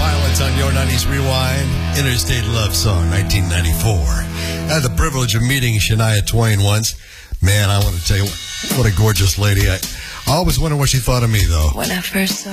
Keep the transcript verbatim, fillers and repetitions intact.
Violence on Your nineties Rewind. Interstate Love Song, nineteen ninety-four. I had the privilege of meeting Shania Twain once. Man, I want to tell you, what a gorgeous lady. I, I always wonder what she thought of me, though. When I first saw